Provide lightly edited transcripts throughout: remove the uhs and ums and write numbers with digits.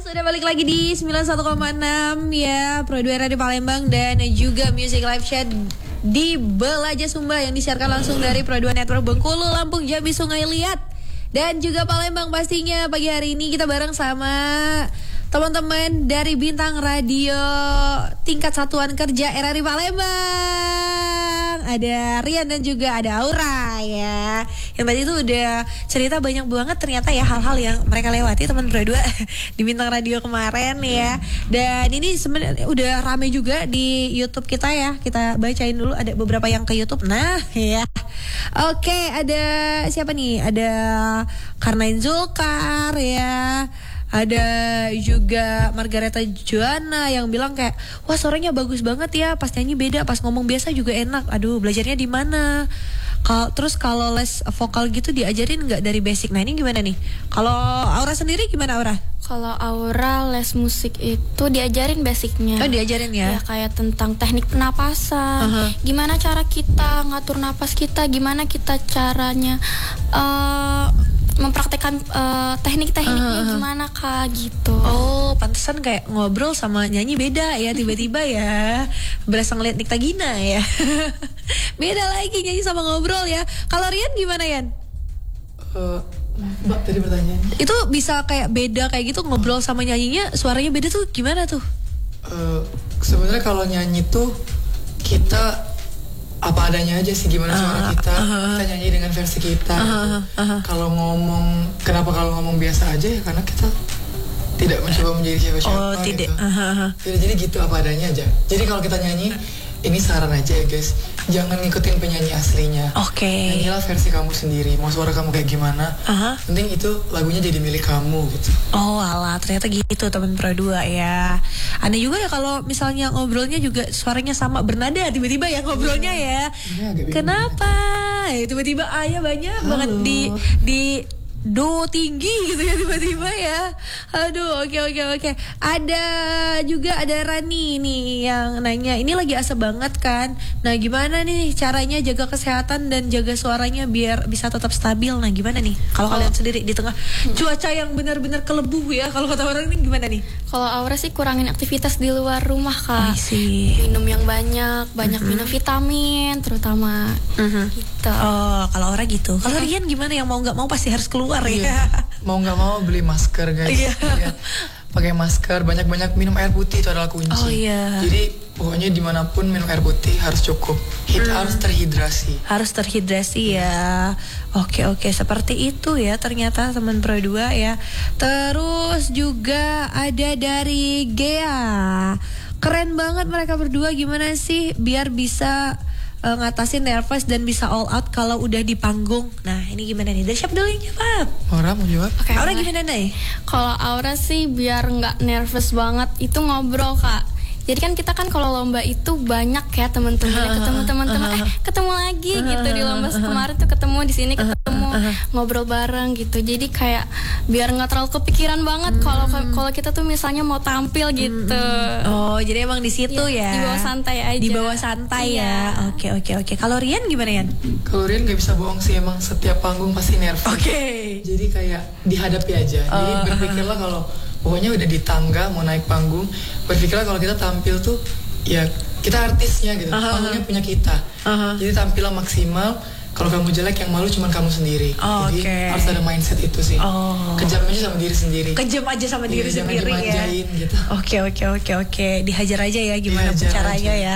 Sudah balik lagi di 91,6 ya, Pro 2 Radio Palembang dan juga Music Live Chat di Belaja Sumba yang disiarkan langsung dari Pro 2 Network Bengkulu, Lampung, Jambi, Sungai Liat dan juga Palembang. Pastinya pagi hari ini kita bareng sama teman-teman dari Bintang Radio Tingkat Satuan Kerja RRI Palembang. Ada Rian dan juga ada Aura ya. Yang tadi itu udah cerita banyak banget ternyata ya hal-hal yang mereka lewati teman berdua di Bintang Radio kemarin ya. Dan ini sebenarnya udah rame juga di YouTube kita ya. Kita bacain dulu, ada beberapa yang ke YouTube. Nah ya. Oke, ada siapa nih? Ada Karnain Zulkar ya. Ada juga Margareta Joanna yang bilang kayak, wah suaranya bagus banget ya, pas nyanyi beda, pas ngomong biasa juga enak. Aduh, belajarnya di mana? Terus kalau les vokal gitu diajarin nggak dari basic? Nah ini gimana nih? Kalau Aura sendiri gimana Aura? Kalau Aura les musik itu diajarin basicnya. Oh diajarin ya? Ya kayak tentang teknik penapasan, gimana cara kita ngatur napas kita, gimana kita caranya mempraktekkan teknik-tekniknya gimana kak gitu. Oh pantesan kayak ngobrol sama nyanyi beda ya tiba-tiba ya. Berasa ngeliat Nikta Gina ya. Beda lagi nyanyi sama ngobrol ya. Kalau Rian gimana Yan? Mbak tadi pertanyaan. Itu bisa kayak beda kayak gitu ngobrol sama nyanyinya suaranya beda tuh gimana tuh? Sebenarnya kalau nyanyi tuh kita apa adanya aja sih, gimana suara kita nyanyi dengan versi kita. Kalau ngomong, kenapa kalau ngomong biasa aja ya karena kita tidak mencoba menjadi siapa-siapa tidak. Gitu. Jadi gitu apa adanya aja. Jadi kalau kita nyanyi, ini saran aja ya guys, jangan ngikutin penyanyi aslinya. Nyanyilah versi kamu sendiri. Mau suara kamu kayak gimana, penting itu lagunya jadi milik kamu gitu. Oh alah, ternyata gitu teman Pro 2 ya. Aneh juga ya kalau misalnya ngobrolnya juga suaranya sama bernada tiba-tiba ya ngobrolnya ya. Kenapa? Ya, tiba-tiba ayah banyak banget di do tinggi gitu ya tiba-tiba ya. Aduh, oke. Ada Rani nih yang nanya, ini lagi asap banget kan. Nah, gimana nih caranya jaga kesehatan dan jaga suaranya biar bisa tetap stabil? Nah, gimana nih? Kalau kalian sendiri di tengah cuaca yang benar-benar kelebu ya, kalau kata orang ini gimana nih? Kalau Aura sih kurangin aktivitas di luar rumah kak. Minum yang banyak minum vitamin terutama gitu. Oh, kalau Aura gitu. Kalau Rian gimana, yang mau nggak mau pasti harus keluar ya? Mau nggak mau beli masker guys. Ya. Pakai masker, banyak-banyak minum air putih, itu adalah kunci. Jadi pokoknya dimanapun minum air putih harus cukup. Harus terhidrasi. Harus terhidrasi ya. Oke, seperti itu ya ternyata teman Pro 2 ya. Terus juga ada dari Gea. Keren banget mereka berdua, gimana sih biar bisa ngatasin nervous dan bisa all out kalau udah di panggung. Nah ini gimana nih? Dari siapa dulu yang jawab? Aura mau jawab? Aura gimana nih? Kalau Aura sih biar nggak nervous banget itu ngobrol kak. Jadi kan kita kan kalau lomba itu banyak ya teman-teman, ketemu teman-teman, ketemu lagi gitu di lomba kemarin tuh ketemu di sini ketemu ngobrol bareng gitu. Jadi kayak biar nggak terlalu kepikiran banget kalau kita tuh misalnya mau tampil gitu. Oh jadi emang di situ ya? Di bawah santai aja. Di bawah santai ya. Oke. Kalau Rian gimana Rian? Kalau Rian nggak bisa bohong sih, emang setiap panggung pasti nervous. Jadi kayak dihadapi aja. Jadi berpikirlah kalau pokoknya udah di tangga mau naik panggung, berpikirlah kalau kita tampil tuh ya kita artisnya gitu, panggungnya punya kita. Jadi tampillah maksimal. Kalau kamu jelek yang malu cuma kamu sendiri. Jadi harus ada mindset itu sih. Kejam aja sama diri sendiri. Jangan dimanjain gitu. Oke. Dihajar aja ya gimana caranya ya.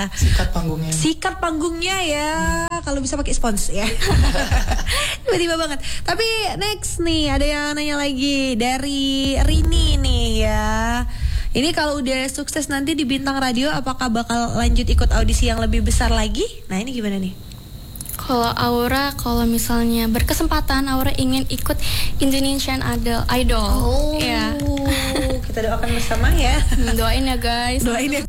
Sikat panggungnya ya. Kalau bisa pakai spons ya. Tiba-tiba banget. Tapi next nih ada yang nanya lagi dari Rini nih ya. Ini kalau udah sukses nanti di Bintang Radio, apakah bakal lanjut ikut audisi yang lebih besar lagi? Nah ini gimana nih? Kalau Aura, kalau misalnya berkesempatan Aura ingin ikut Indonesian Idol. Ya. Kita doakan bersama ya. Doain ya guys.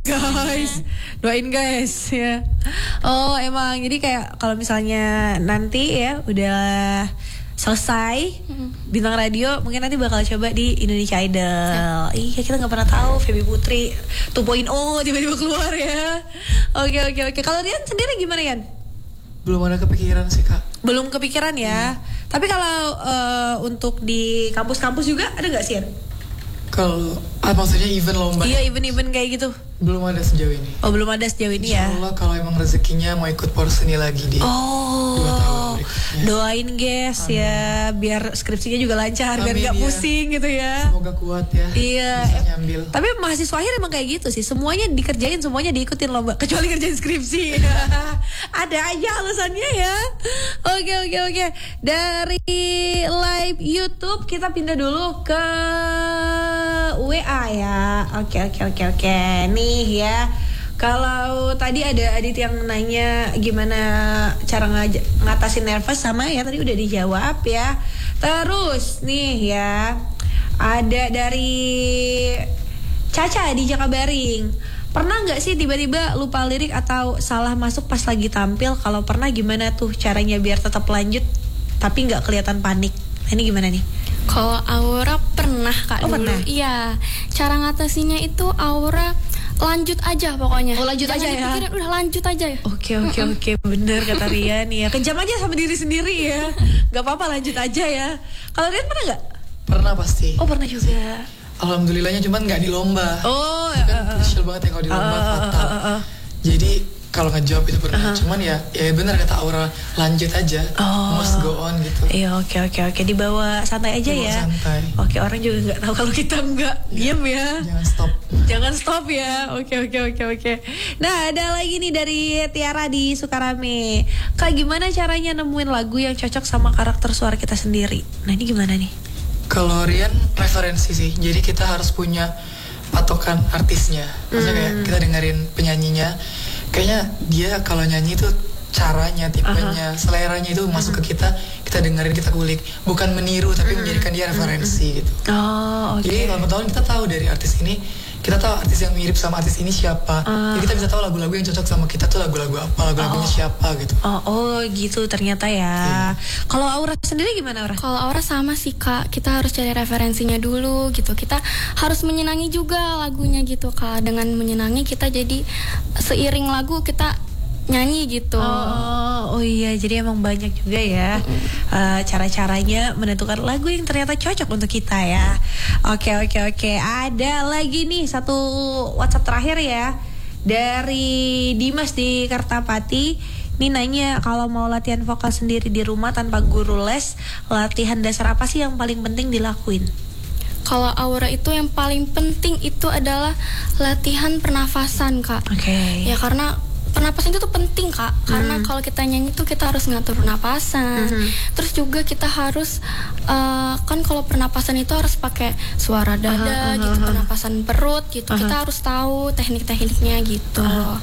Doain guys ya. Oh emang jadi kayak kalau misalnya nanti ya udah selesai Bintang Radio, mungkin nanti bakal coba di Indonesia Idol. Iya kita nggak pernah tahu Feby Putri 2.0 tiba-tiba keluar ya. Oke. Kalau Rian sendiri gimana Rian? Belum ada kepikiran sih kak. Belum kepikiran ya. Tapi kalau untuk di kampus-kampus juga ada nggak sih? Kalau maksudnya event lomba? Iya, event-event kayak gitu. Belum ada sejauh ini. Oh, belum ada sejauh ini ya. Insyaallah kalau emang rezekinya mau ikut Porseni lagi di 2 tahun berikutnya. Doain guys ya, biar skripsinya juga lancar, Amin, biar gak ya. pusing gitu ya. Semoga kuat ya. Iya. Bisa nyambil. Tapi mahasiswa akhir emang kayak gitu sih, semuanya dikerjain, semuanya diikutin lomba, kecuali kerjain skripsi. Ada aja alasannya ya. Oke. Dari live YouTube kita pindah dulu ke WA ya. Oke. Nih ya. Kalau tadi ada Adit yang nanya gimana cara ngatasin nervous, sama ya tadi udah dijawab ya. Terus nih ya, ada dari Caca di Jakabaring. Pernah nggak sih tiba-tiba lupa lirik atau salah masuk pas lagi tampil? Kalau pernah gimana tuh caranya biar tetap lanjut tapi nggak kelihatan panik? Nah, ini gimana nih? Kalau Aura pernah Kak dulu. Pernah? Iya. Cara ngatasinnya itu Aura lanjut aja pokoknya. Oh, lanjut aja ya. Dipikirin, udah lanjut aja ya. Oke. Bener kata Rian ya. Kejam aja sama diri sendiri ya. Gak apa-apa, lanjut aja ya. Kalau Rian pernah nggak? Pernah pasti. Oh, pernah juga. Alhamdulillahnya cuman nggak di lomba. Oh, Kan krusial banget ya kalau di lomba fatal. Jadi kalau ngejawab itu pernah. Cuman ya benar kata Aura, lanjut aja. Must go on gitu. Iya, oke. Dibawa santai aja Dibawa ya. santai. Oke, orang juga nggak tahu kalau kita nggak diem ya. Jangan Jangan stop stop. ya. Oke. Nah, ada lagi nih dari Tiara di Sukarame. Kak, gimana caranya nemuin lagu yang cocok sama karakter suara kita sendiri? Nah, ini gimana nih? Kalau Rian referensi sih. Jadi kita harus punya patokan artisnya. Maksudnya kayak kita dengerin penyanyinya, kayaknya dia kalau nyanyi itu caranya, tipenya, seleranya itu masuk ke kita dengerin, kita kulik, bukan meniru tapi menjadikan dia referensi gitu. Oh, oke. Jadi lama-tahun kita tahu dari artis ini, kita tahu artis yang mirip sama artis ini siapa. Jadi kita bisa tahu lagu-lagu yang cocok sama kita tuh lagu-lagu apa, lagu-lagunya siapa gitu. Oh, gitu ternyata ya. Kalau Aura sendiri gimana, Aura? Kalau Aura sama sih Kak, kita harus cari referensinya dulu gitu. Kita harus menyenangi juga lagunya gitu Kak. Dengan menyenangi kita jadi seiring lagu kita nyanyi gitu. Oh iya, jadi emang banyak juga ya cara-caranya menentukan lagu yang ternyata cocok untuk kita ya. Oke. Ada lagi nih satu WhatsApp terakhir ya, dari Dimas di Kartapati. Ini nanya, kalau mau latihan vokal sendiri di rumah tanpa guru les, latihan dasar apa sih yang paling penting dilakuin? Kalau Aura itu yang paling penting itu adalah latihan pernafasan Kak. Oke. Ya karena pernapasan itu tuh penting Kak, karena kalau kita nyanyi tuh kita harus ngatur pernapasan. Terus juga kita harus kan kalau pernapasan itu harus pakai suara dada gitu, pernapasan perut gitu. Kita harus tahu teknik-tekniknya gitu.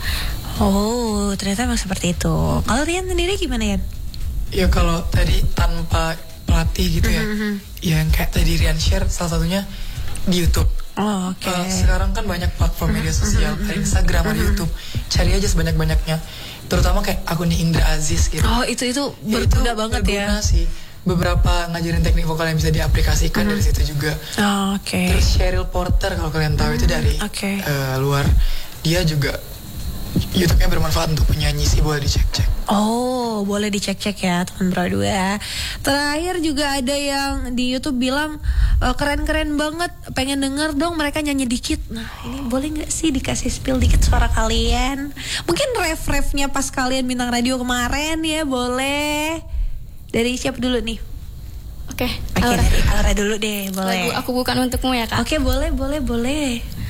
Oh, ternyata emang seperti itu. Kalau Rian sendiri gimana ya? Ya kalau tadi tanpa pelatih gitu ya, yang kayak tadi Rian share salah satunya di YouTube. Oh, oke. Sekarang kan banyak platform media sosial, ada Instagram, ada YouTube. Cari aja sebanyak-banyaknya. Terutama kayak akunnya Indra Aziz gitu. Oh, itu berguna banget ya. Berguna sih. Beberapa ngajarin teknik vokal yang bisa diaplikasikan dari situ juga. Oh, oke. Terus Cheryl Porter kalau kalian tahu itu dari luar. Dia juga YouTube-nya bermanfaat untuk penyanyi sih, boleh dicek-cek. Oh, boleh dicek-cek ya teman Pro 2. Terakhir juga ada yang di YouTube bilang keren-keren banget, pengen denger dong mereka nyanyi dikit. Nah, ini boleh nggak sih dikasih spill dikit suara kalian? Mungkin ref-refnya pas kalian bintang radio kemarin ya, boleh. Dari siapa dulu nih? Oke, Dari Aura dulu deh, boleh. Lagu Aku Bukan Untukmu ya Kak. Oke, boleh.